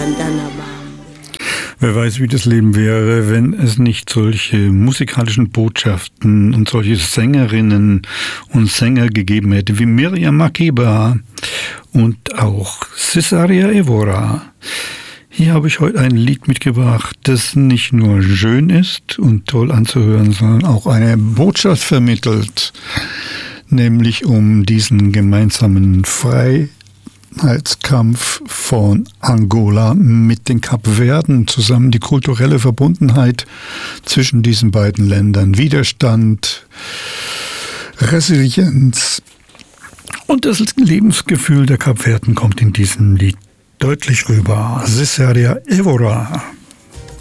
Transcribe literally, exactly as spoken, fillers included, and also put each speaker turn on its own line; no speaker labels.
Wer weiß, wie das Leben wäre, wenn es nicht solche musikalischen Botschaften und solche Sängerinnen und Sänger gegeben hätte, wie Miriam Makeba und auch Cesaria Evora. Hier habe ich heute ein Lied mitgebracht, das nicht nur schön ist und toll anzuhören, sondern auch eine Botschaft vermittelt, nämlich um diesen gemeinsamen Freiheitskampf von Angola mit den Kapverden zusammen, die kulturelle Verbundenheit zwischen diesen beiden Ländern, Widerstand, Resilienz und das Lebensgefühl der Kapverden kommt in diesem Lied deutlich rüber. Cesaria Evora.